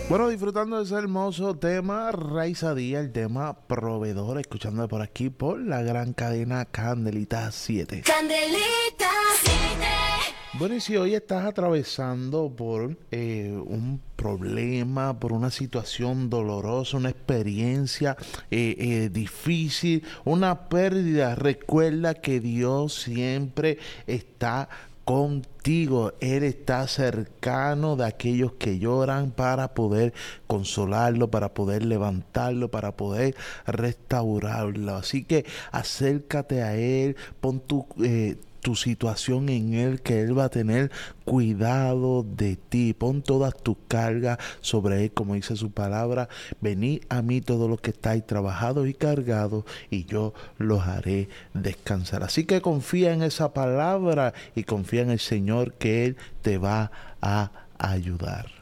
Bueno, disfrutando de ese hermoso tema, Raiza Díaz, el tema proveedor, escuchando por aquí por la gran cadena Candelita 7. Candelita, siete. Bueno, y si hoy estás atravesando por un problema, por una situación dolorosa, una experiencia difícil, una pérdida, recuerda que Dios siempre está contigo. Él está cercano de aquellos que lloran para poder consolarlo, para poder levantarlo, para poder restaurarlo. Así que acércate a Él, pon tu situación en Él, que Él va a tener cuidado de ti. Pon todas tus cargas sobre Él, como dice su palabra. Venid a mí todos los que estáis trabajados y cargados, y yo los haré descansar. Así que confía en esa palabra y confía en el Señor, que Él te va a ayudar.